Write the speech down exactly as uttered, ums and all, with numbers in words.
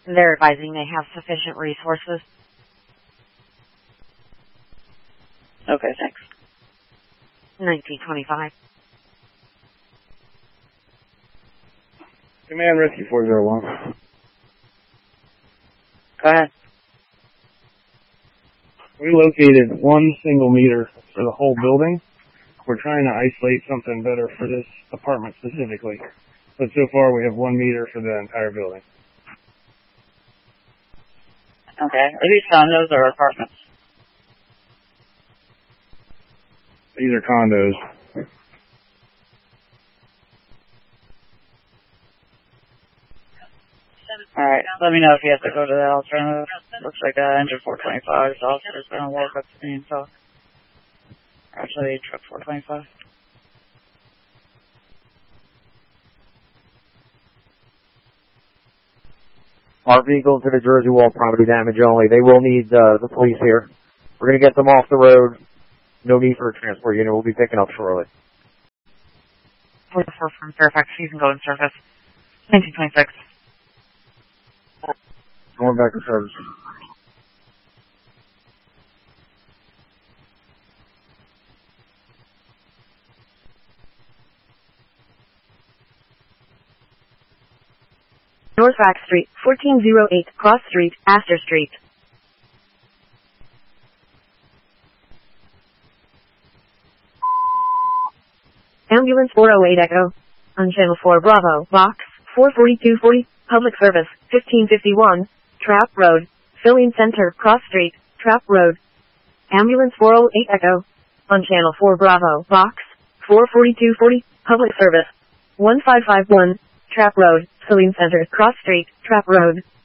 They're advising they have sufficient resources. Okay, thanks. nineteen twenty-five. Command Rescue four zero one. Go ahead. We located one single meter for the whole building. We're trying to isolate something better for this apartment specifically. But so far we have one meter for the entire building. Okay. Are these condos or apartments? These are condos. Alright, let me know if you have to go to that alternative. Looks like uh, engine four twenty-five is also just going to walk up to me and talk. Actually, truck four twenty-five. Our vehicles to the Jersey Wall, property damage only. They will need uh, the police here. We're going to get them off the road. No need for a transport unit. We'll be picking up shortly. forty-four from Fairfax, you can go in service. nineteen twenty-six. Going back to service. North Rack Street, fourteen oh eight, Cross Street, Astor Street. Ambulance four oh eight Echo. On Channel four Bravo, Box, four forty-two forty, Public Service, fifteen fifty-one, Trap Road, Filling Center, Cross Street, Trap Road. Ambulance four oh eight Echo. On Channel four Bravo, Box, four forty-two forty, Public Service, one five five one, Trap Road, Filling Center, Cross Street, Trap Road.